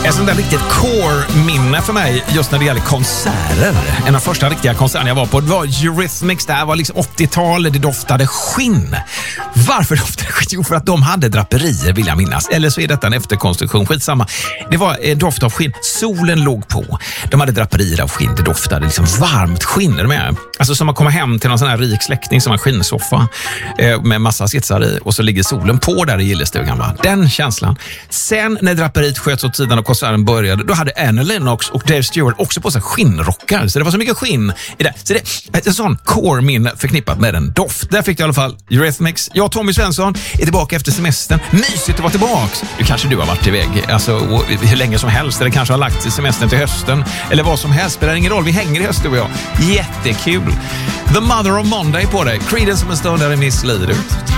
Ett sånt där riktigt core-minne för mig just när det gäller konserter. En av första riktiga konserterna jag var på, det var Eurythmics. Det här var liksom 80-tal, det doftade skinn. Varför doftade skinn? Jo, för att de hade draperier, vill jag minnas. Eller så är detta en efterkonstruktion, skitsamma. Det var en doft av skinn. Solen låg på. De hade draperier av skinn. Det doftade liksom varmt skinn med. Alltså som att komma hem till någon sån här rik släkting som en skinnsoffa med massa sitsar i och så ligger solen på där i gillestugan. Va? Den känslan. Sen när draperiet sköts åt sidan och konserten började, då hade Annie Lennox och Dave Stewart också på sig skinnrockar. Så det var så mycket skinn i det. Så det är en sån core-minne förknippat med en doft. Där fick jag i alla fall Eurythmics. Jag, Tommy Svensson, är tillbaka efter semestern. Mysigt att vara tillbaks. Nu kanske du har varit iväg alltså, hur länge som helst. Eller kanske har lagt semestern till hösten. Eller vad som helst. Spelar ingen roll. Vi hänger i höst, du och jag. Jättekul. The Mother of Monday på dig. Creedence som en stund där är Miss Leader.